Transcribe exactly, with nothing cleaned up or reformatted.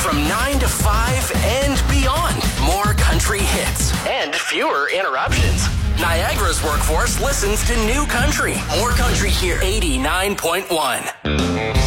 from nine to five and beyond. More country hits and fewer interruptions. Niagara's workforce listens to new country. More country here, eighty-nine point one.